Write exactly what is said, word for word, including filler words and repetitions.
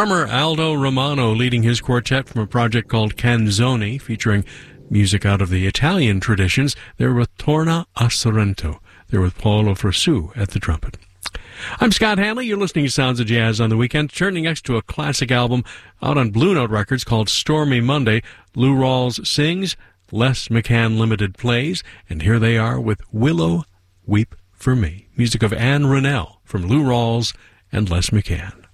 Drummer Aldo Romano leading his quartet from a project called Canzoni, featuring music out of the Italian traditions. They're with Torna a Sorrento. They're with Paolo Frassu at the trumpet. I'm Scott Hanley. You're listening to Sounds of Jazz on the Weekend. Turning next to a classic album out on Blue Note Records called Stormy Monday. Lou Rawls sings, Les McCann Limited plays, and here they are with Willow Weep for Me. Music of Anne Rennell from Lou Rawls and Les McCann.